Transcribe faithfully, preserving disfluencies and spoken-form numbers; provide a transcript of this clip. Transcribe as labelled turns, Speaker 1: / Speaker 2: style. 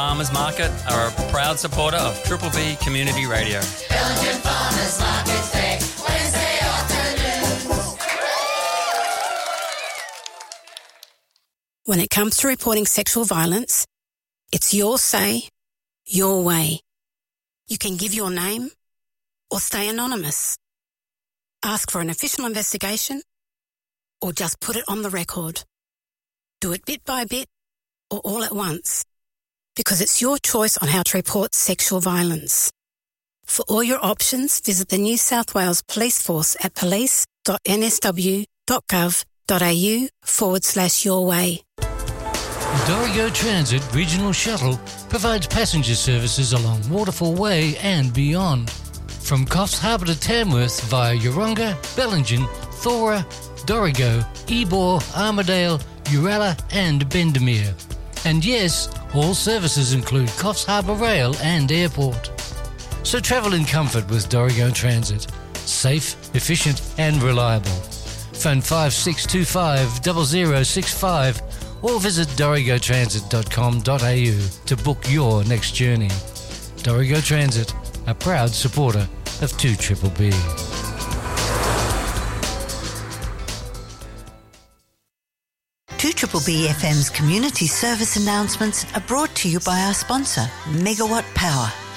Speaker 1: Farmers Market are a proud supporter of Triple B Community Radio.
Speaker 2: Belgian Farmers Market Day, Wednesday afternoons.
Speaker 3: When it comes to reporting sexual violence, it's your say, your way. You can give your name or stay anonymous. Ask for an official investigation or just put it on the record. Do it bit by bit or all at once, because it's your choice on how to report sexual violence. For all your options, visit the New South Wales Police Force at police.nsw.gov.au forward slash your way.
Speaker 4: Dorigo Transit Regional Shuttle provides passenger services along Waterfall Way and beyond. From Coffs Harbour to Tamworth via Yeronga, Bellingen, Thora, Dorigo, Ebor, Armidale, Uralla and Bendemeer. And yes, all services include Coffs Harbour Rail and Airport. So travel in comfort with Dorigo Transit. Safe, efficient and reliable. Phone five six two five, zero zero six five or visit dorigo transit dot com dot a u to book your next journey. Dorigo Transit, a proud supporter of two Triple B.
Speaker 5: two Triple B F M's community service announcements are brought to you by our sponsor, Megawatt Power.